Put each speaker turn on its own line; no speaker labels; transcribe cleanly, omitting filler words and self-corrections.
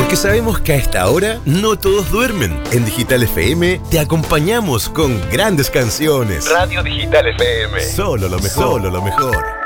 Porque sabemos que a esta hora no todos duermen. En Digital FM te acompañamos con grandes canciones. Radio Digital FM. Solo lo mejor. Solo lo mejor.